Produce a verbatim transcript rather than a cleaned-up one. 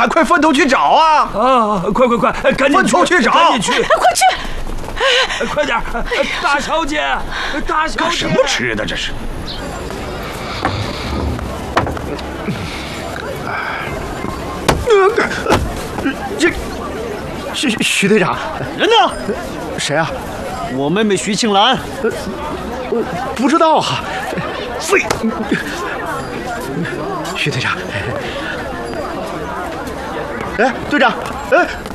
赶快分头去找啊！ 啊，快快快，赶紧分头去找， 赶紧去， 快去！ 快点！大小姐，大小姐， 什么吃的这是？这徐徐队长， 人呢？ 谁啊？ 我妹妹徐庆兰。 我不知道啊。废！徐队长，哎，队长，哎。